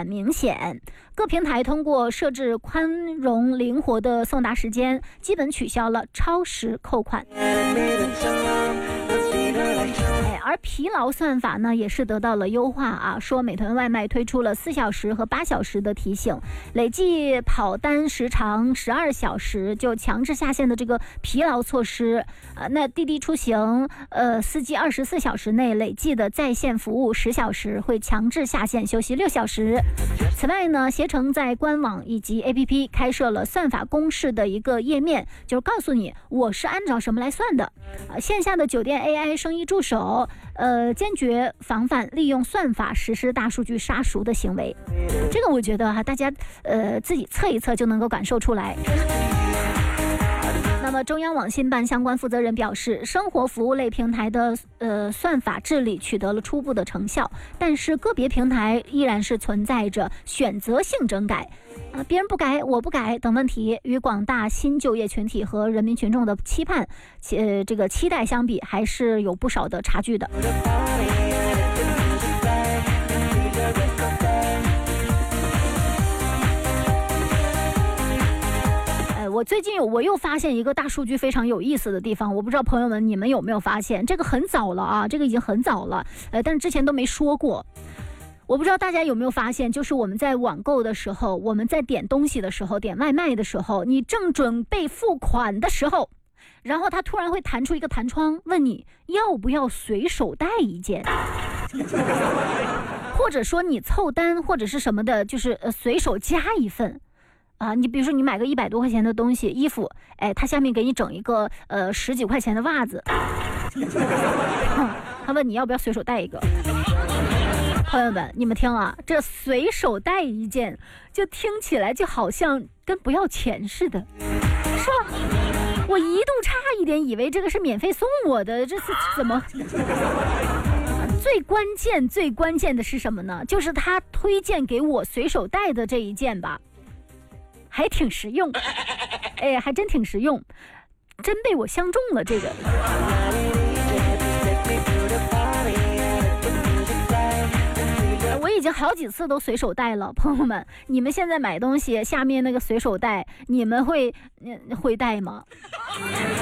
感明显。各平台通过设置宽容灵活的送达时间，基本取消了超时扣款。而疲劳算法呢也是得到了优化啊，说美团外卖推出了4小时和8小时的提醒，累计跑单时长12小时就强制下线的这个疲劳措施。那滴滴出行司机24小时内累计的在线服务10小时会强制下线休息6小时。此外呢，携程在官网以及 APP 开设了算法公示的一个页面，就是告诉你我是按照什么来算的。线下的酒店 AI 生意助手坚决防范利用算法实施大数据杀熟的行为。这个我觉得大家自己测一测就能够感受出来。那么中央网信办相关负责人表示，生活服务类平台的算法治理取得了初步的成效，但是个别平台依然是存在着选择性整改别人不改我不改等问题，与广大新就业群体和人民群众的期盼这个期待相比，还是有不少的差距的。我最近我又发现一个大数据非常有意思的地方，我不知道朋友们你们有没有发现，这个很早了啊，这个已经很早了，但是之前都没说过。我不知道大家有没有发现，就是我们在网购的时候，我们在点东西的时候，点外卖的时候，你正准备付款的时候，然后它突然会弹出一个弹窗，问你要不要随手带一件或者说你凑单或者是什么的，就是随手加一份你比如说你买个100多块钱的东西衣服，他下面给你整一个10几块钱的袜子他问你要不要随手带一个。朋友们你们听啊，这随手带一件就听起来就好像跟不要钱似的，是吧？我一度差一点以为这个是免费送我的，这是怎么最关键的是什么呢？就是他推荐给我随手带的这一件吧，还挺实用，还真挺实用，真被我相中了这个。我已经好几次都随手带了，朋友们，你们现在买东西下面那个随手带，你们会带吗？